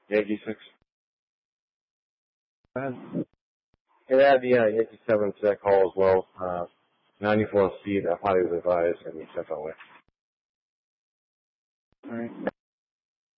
Yankee 6. Go ahead. Yeah, the Yankee 7 sec call as well. 94 speed, highly advised, and he sent away. All right.